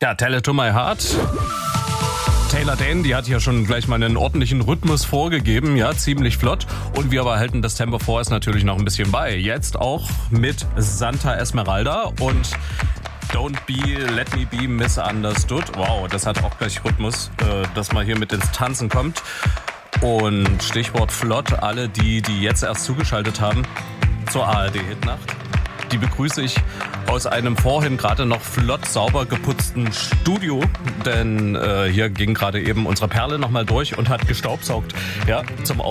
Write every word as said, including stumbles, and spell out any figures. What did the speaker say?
Ja, Tell It To My Heart. Taylor Dayne, die hat ja schon gleich mal einen ordentlichen Rhythmus vorgegeben, ja, ziemlich flott. Und wir behalten das Tempo vorerst natürlich noch ein bisschen bei. Jetzt auch mit Santa Esmeralda und Don't Be, Let Me Be Misunderstood. Wow, das hat auch gleich Rhythmus, äh, dass man hier mit ins Tanzen kommt. Und Stichwort flott, alle die, die jetzt erst zugeschaltet haben zur A R D-Hitnacht, die begrüße ich aus einem vorhin gerade noch flott sauber geputzten Studio, denn äh, hier ging gerade eben unsere Perle nochmal durch und hat gestaubsaugt, ja, zum